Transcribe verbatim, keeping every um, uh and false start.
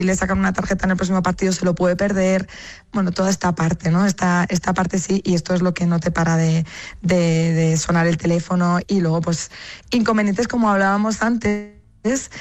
le sacan una tarjeta en el próximo partido se lo puede perder. Bueno, toda esta parte, ¿no? Esta, esta parte sí, y esto es lo que no te para de, de, de sonar el teléfono. Y luego, pues, inconvenientes como hablábamos antes,